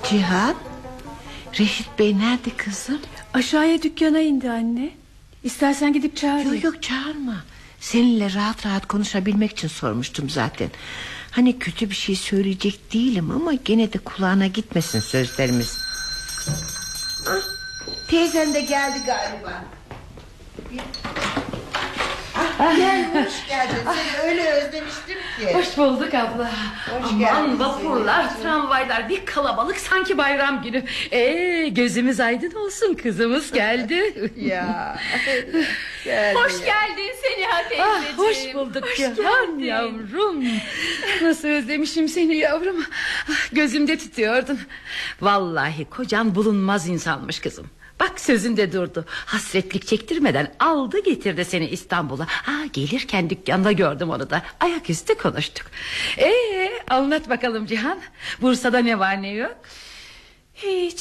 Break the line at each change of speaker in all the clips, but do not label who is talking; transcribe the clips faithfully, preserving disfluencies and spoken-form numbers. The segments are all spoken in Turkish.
Cihan, Reşit Bey nerede kızım?
Aşağıya dükkana indi anne. İstersen gidip çağırayım.
Yok yok, çağırma. Seninle rahat rahat konuşabilmek için sormuştum zaten. Hani kötü bir şey söyleyecek değilim ama gene de kulağına gitmesin sözlerimiz. Ah, teyzen de geldi galiba. Ah, gel, hoş geldin. Seni öyle özlemiştim ki.
Hoş bulduk abla.
Hoş
Aman
geldin.
vapurlar, seni. Tramvaylar, bir kalabalık, sanki bayram günü. Ee, gözümüz aydın olsun, kızımız geldi.
Ya. Geldi
hoş
ya.
geldin Seniha teyzeciğim.
Ah, hoş bulduk
hoş
Cihan
yavrum. Nasıl özlemişim seni yavrum. Ah, gözümde tutuyordun. Vallahi kocan bulunmaz insanmış kızım. Bak sözünde durdu. Hasretlik çektirmeden aldı getirdi seni İstanbul'a. Ha, gelirken dükkanda gördüm onu da. Ayaküstü konuştuk. Ee, anlat bakalım Cihan. Bursa'da ne var ne yok?
Hiç.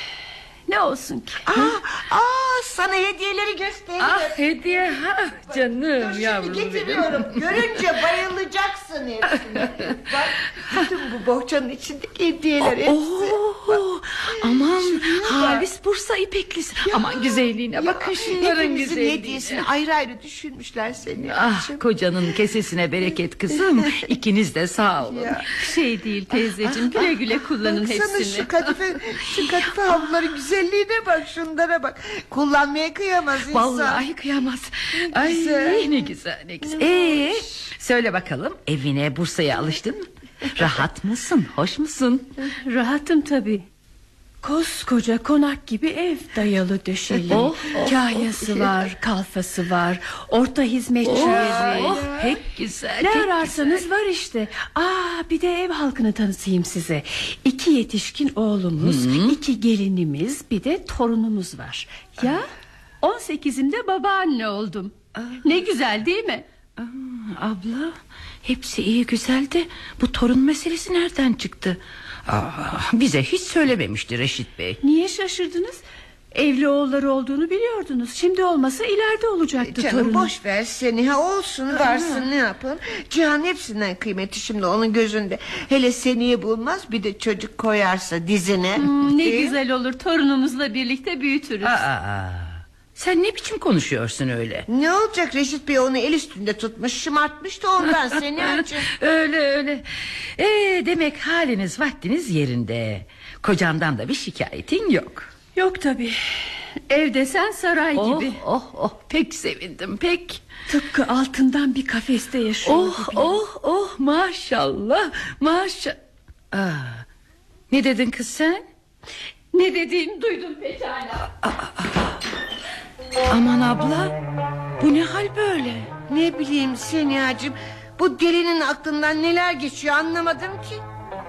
Ne olsun ki?
Aa, aa, sana hediyeleri göstereyim.
Ah, hediye, ha canım
Dur,
yavrum
şimdi getiriyorum. Görünce bayılacaksın hepsine. Bak, bütün bu bohçanın içindeki hediyeler hepsi.
Oo, aman Halis Bursa ipeklisi. Ya, aman güzelliğine ya, bakın şunların
hepimizin
güzelliğine.
hediyesini ayrı ayrı düşünmüşler seni.
Ah, kocanın kesesine bereket kızım. İkiniz de sağ olun.
Ya. Şey değil teyzeciğim, güle güle kullanın
Baksana
hepsini.
şu kadife, şu kadife havluların güzelliğine bak, şunlara bak. Kullanmaya kıyamaz insan.
Vallahi kıyamaz.
Ne
Ay
güzel.
ne güzel ne güzel. Ee, söyle bakalım, evine Bursa'ya alıştın mı? Rahat mısın, hoş musun?
Rahatım tabii. Koskoca konak gibi ev, dayalı döşeli.
Oh, oh,
Kahyası
oh.
var, kalfası var, orta hizmetçileri.
Oh, pek güzel.
Ne
pek
ararsanız
güzel.
var işte. Aa, bir de ev halkını tanıtayım size. İki yetişkin oğlumuz, Hı-hı. iki gelinimiz, bir de torunumuz var. Ya on sekizimde babaanne oldum. Aa. Ne güzel değil mi?
Aa, abla, hepsi iyi güzel de bu torun meselesi nereden çıktı? Aa, bize hiç söylememişti Reşit Bey.
Niye şaşırdınız? Evli oğulları olduğunu biliyordunuz. Şimdi olmasa ileride olacaktı
Canım
torunu.
boş ver seni, ha olsun varsın, ne yapalım. Cihan hepsinden kıymeti şimdi onun gözünde. Hele seniyi bulmaz, bir de çocuk koyarsa dizine.
Hmm, ne güzel olur, torunumuzla birlikte büyütürüz.
Aa, sen ne biçim konuşuyorsun öyle?
Ne olacak, Reşit Bey onu el üstünde tutmuş, şımartmış da ondan seni önce.
Öyle öyle. Ee, demek haliniz vaktiniz yerinde. Kocandan da bir şikayetin yok.
Yok tabii. Ev desen saray
Oh,
gibi.
oh oh pek sevindim pek.
Tıpkı altından bir kafeste yaşıyor
Oh
gibi.
oh oh maşallah maşallah. Aa, ne dedin kız sen?
Ne dediğimi duydum pekala.
Aa, aa. Aman abla, bu ne hal böyle?
Ne bileyim Senihacığım, bu delinin aklından neler geçiyor anlamadım ki.